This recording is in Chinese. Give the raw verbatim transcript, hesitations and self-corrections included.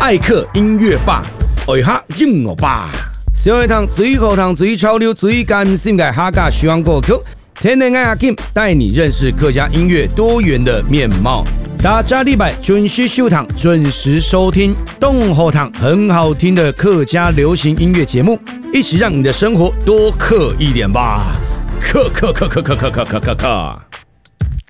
爱客音乐吧，爱哈音乐吧。小一堂最好堂最潮流最感性的客家喜欢歌曲，天天爱阿 Kim 带你认识客家音乐多元的面貌。大家礼拜准时收听，准时收听东后堂很好听的客家流行音乐节目，一起让你的生活多客一点吧。客客客客客客客客客。